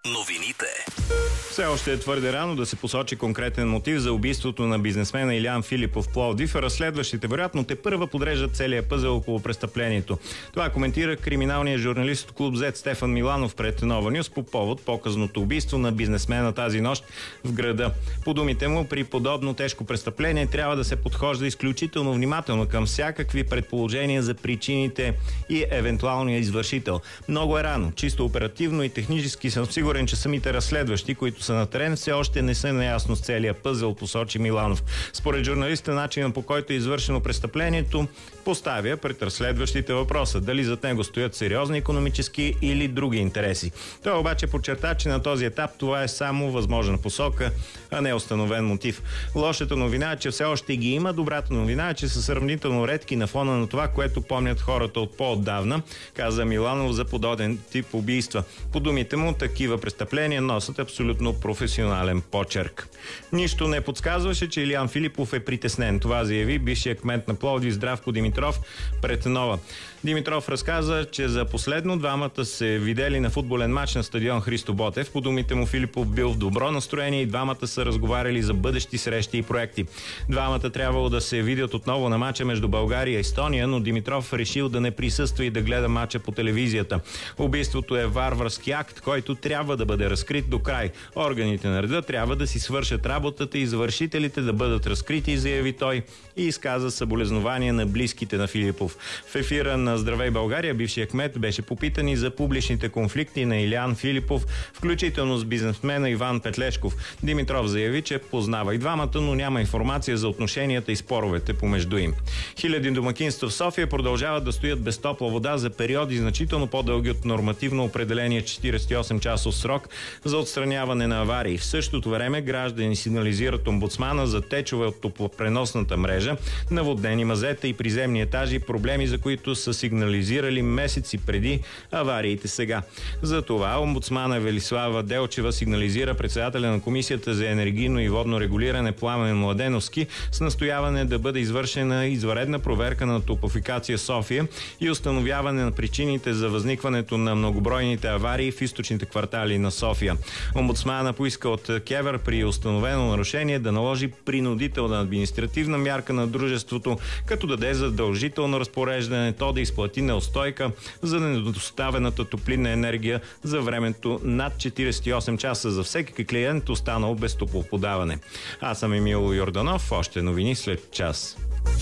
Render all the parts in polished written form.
Новините. Все още е твърде рано да се посочи конкретен мотив за убийството на бизнесмена Илиян Филипов в Пловдив. Разследващите вероятно тепърва подреждат целия пъзел около престъплението. Това коментира криминалният журналист от Клуб Z Стефан Миланов пред Нова Нюз по повод показното убийство на бизнесмена тази нощ в града. По думите му, при подобно тежко престъпление трябва да се подхожда изключително внимателно към всякакви предположения за причините и евентуалния извършител. Много е рано. Чисто оперативно и технически съм сигурен, че самите разследващи, които са на терен, все още не са наясно с целия пъзел, посочи Миланов. Според журналиста, начинът по който е извършено престъплението поставя пред разследващите въпроса дали зад него стоят сериозни икономически или други интереси. Той обаче подчерта, че на този етап това е само възможна посока, а не установен мотив. Лошата новина е, че все още ги има. Добрата новина е, че са сравнително редки на фона на това, което помнят хората от по-отдавна, каза Миланов за подобен тип убийства. По думите му, такива престъпления носят абсолютно професионален почерк. Нищо не подсказваше, че Илиян Филипов е притеснен. Това заяви бившият кмет на Пловдив Здравко Димитров пред Нова. Димитров разказа, че за последно двамата се видели на футболен матч на стадион Христо Ботев. По думите му, Филипов бил в добро настроение и двамата са разговаряли за бъдещи срещи и проекти. Двамата трябвало да се видят отново на матча между България и Естония, но Димитров решил да не присъства и да гледа матча по телевизията. Убийството е варварски акт, който трябва да бъде разкрит до край. Органите на реда трябва да си свършат работата и извършителите да бъдат разкрити, заяви той и изказа съболезнования на близките на Филипов. В ефира на Здравей България бившият кмет беше попитан и за публичните конфликти на Илиян Филипов, включително с бизнесмена Иван Петлешков. Димитров заяви, че познава и двамата, но няма информация за отношенията и споровете помежду им. Хиляди домакинства в София продължават да стоят без топла вода за периоди значително по-дълги от нормативно определения 48-часов срок за отстраняване на аварии. В същото време граждани сигнализират омбудсмана за течове от топлопреносната мрежа, наводнени мазета и приземни етажи, проблеми, за които са сигнализирали месеци преди авариите сега. За това омбудсмана Велислава Делчева сигнализира председателя на Комисията за енергийно и водно регулиране Пламен Младеновски с настояване да бъде извършена извънредна проверка на Топлофикация София и установяване на причините за възникването на многобройните аварии в източните квартали на София. Омбудсмана поиска от КЕВР при установено нарушение да наложи принудителна административна мярка на дружеството, като даде задължително разпореждане то да изплати неустойка за недоставената топлинна енергия за времето над 48 часа за всеки клиент, останал без топлоподаване. Аз съм Емил Йорданов. Още новини след час.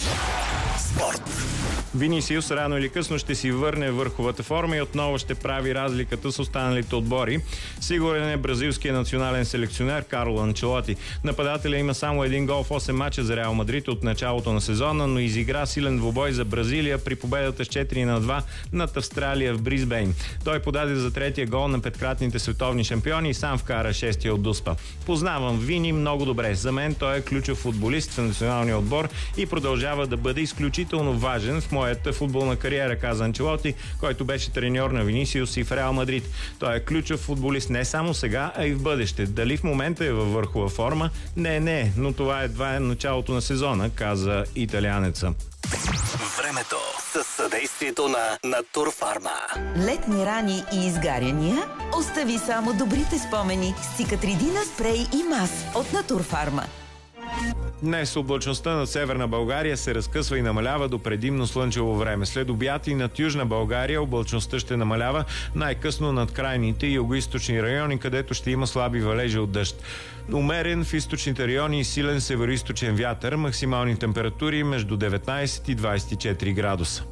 Спорт. Винисиус рано или късно ще си върне върховата форма и отново ще прави разликата с останалите отбори. Сигурен е бразилският национален селекционер Карло Анчелоти. Нападателя има само един гол в 8 мача за Реал Мадрид от началото на сезона, но изигра силен двубой за Бразилия при победата с 4-2 над Австралия в Бризбейн. Той подаде за третия гол на петкратните световни шампиони и сам вкара шестия от Дуспа. Познавам Вини много добре. За мен той е ключов футболист в националния отбор и продължава да бъде изключително важен в моята футболна кариера, каза Анчелоти, който беше треньор на Винисиус и в Реал Мадрид. Той е ключов футболист не само сега, а и в бъдеще. Дали в момента е във върхова форма? Не, но това едва е началото на сезона, каза италианеца. Времето със съдействието на Натурфарма. Летни рани и изгаряния? Остави само добрите спомени с Цикатридина спрей и мас от Натурфарма. Днес облачността над Северна България се разкъсва и намалява до предимно слънчево време. След обяд и над Южна България облачността ще намалява най-късно над крайните и югоизточни райони, където ще има слаби валежи от дъжд. Умерен в източните райони и силен североизточен вятър, максимални температури между 19 и 24 градуса.